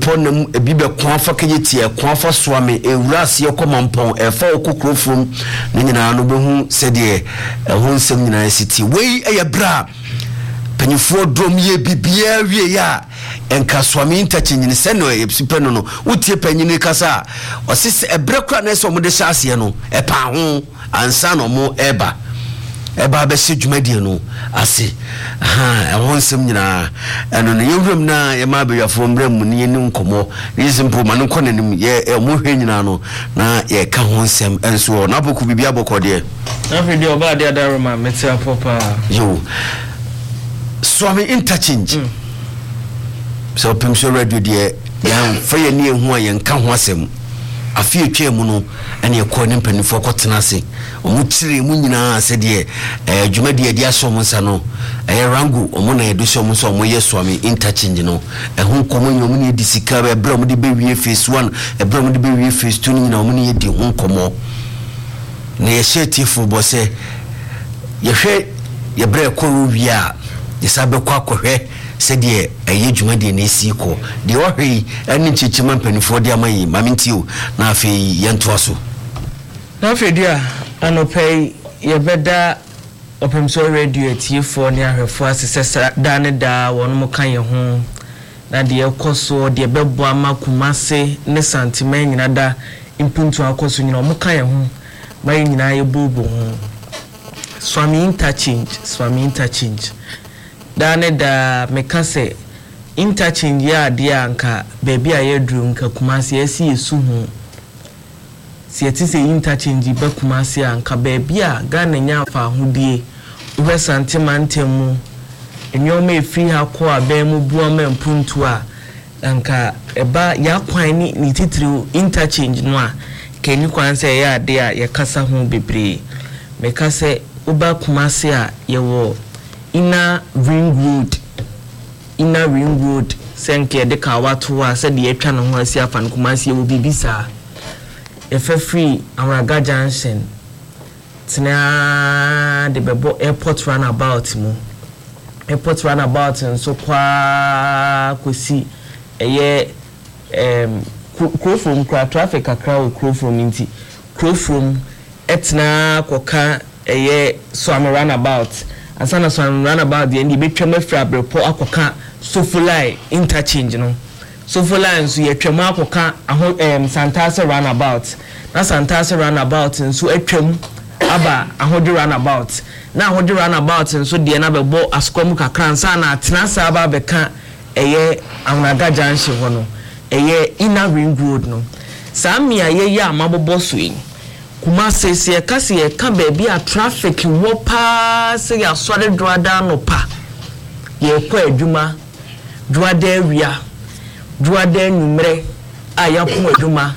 ponam ebi be kwafa keyetie kwafa soame ewurase ekomampon efa okokrofom ne nyina no behu sede ho nsem nyina siti wei eye bra panyifo drom ye bibia wie ya enka soame intachinyi se no epsipe no wotie panyini kasa osise ebrekra na so mo de hyase no epa ho ansa no mo eba be se dwumadie no ase ho nsem nyina eno ne yewrem na ye ma be yafo mbram mu ne ni nkomo reason ma no konanim ye mo hwe nyina no na ye ka ho nsem enso na boku bibia bokode na video ba de adaroma metia popa yo Swami interchange so pemso radio de ya fa ye ne ehu aye nka ho asem afi etwa mu no ene ekọ ne mpanifo kwotena ase omu kire mu nyina ase de dwumade de aso mu nsa no rango omu na edu so mu so omu ye Swami interchange no ehu komo nyomu ne di sika be bra mu de be wie phase 1 bra mu de be wie phase 2 nyina omu ne di hu komo na ye shetifo bo se ye hwe ye bra ko wia isabe kwa kohwe se de eye dwumade na esi ko de ohwe ani chichima mpanifo de amayi mamintio na afi yentoaso na afi dia anopei ye beda opemso radio etifo ne ahwefo asese dane da wonmo kan ye ho na de ekoso de bebo amakumase ne sentiment nyina da impuntu akoso nyina omo kan ye ho mai nyina ye bobo ho Swami interchange dane da mekase interchange ya dia nka baby ayedru nka kumase esi esu hu si etise interchange ba kumase anka baby a Ghana nya fa hudie we santimantemu enyoma efri ha ko aban mu buama mpuntu a anka eba ya kwan ni titiri interchange no a keni kwan se ya de a ye kasa ho bebre mekase uba kumase a yewo Inner ring road senke de ka wato a se de etwa no ho asi afa nkomasi e wo bibisa e fa free Amraga Junction tina de bebo airport runabout nso kwa kosi eye Crowfrom traffic akra o Crowfrom inti Crowfrom etna koka eye Swami runabout asana Swami runabout de ndi betwam afra brepo akoka Sofulai interchange no Sofulai nso yetwam akoka Santase runabout na Santase runabout nso atwam aba ahodi runabout na ahodi runabout nso de na bebo askom kakra nsa na atenasa aba beka eye Amraga Junction ho no eye inner ring road no samia ye ya amabobo so yi kuma sese kase ye ka baby a traffic wo pa se ya sore droada no pa ye kwa adwuma droada awia droada numre aya ko adwuma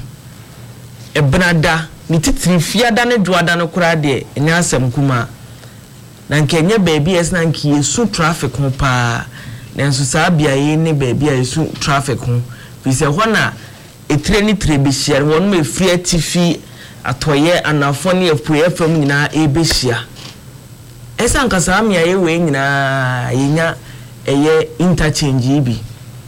ebrada ni titiri fiada ne droada no kura de enya asem kuma na nkenya baby es na nki yesu traffic ho pa nenso sa bia ye ne baby a yesu traffic ho bise hona etire ni tire be share won me free atifi atoye anafoni epuye fam nyina ebehia esa nkasa amia ye we nyina yenya eye interchange bi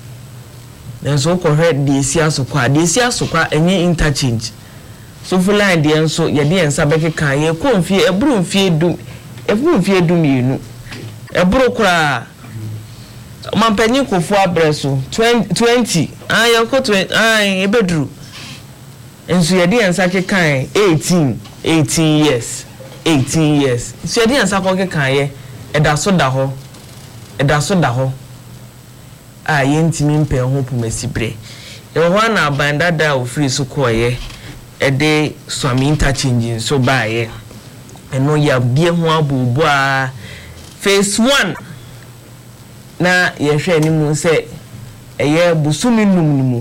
nenso ko head de esi asokwa enye interchange so full line de enso ye de ensa bekeka ye ko mfie eburu mfie dum yenu eburu kura mampanyi kofu abreso 20 ayako 20 ebedru enso ye de ensa kekan 18 years so ye de ensa ko kekan ye edaso da ho ye ntimi mpe ho pomasibre ye ho na bandada ofri so ko ye ede Swami interchange so ba ye eno ya bie ho abubu a phase 1 na ye hwe ni mu se eye busumi num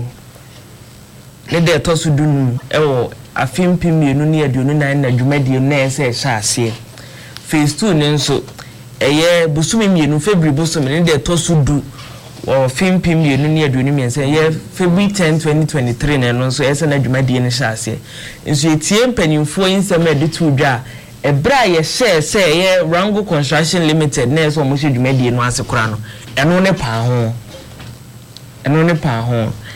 ne de tosu dunu ewo afimpim yenu ne aduonu nan na dwumadie na ese hyase phase 2 ne nso eye busumi mienu February busumi ne de tosu du o fimpim yenu ne aduonu miense eye February 10 2023 ne nso ese na dwumadie ne hyase nso etie mpanyimfo insem editu dwa ebra ye share say ye Rango Construction Limited na so mo hye dwumadie no ase kora no eno ne pa ho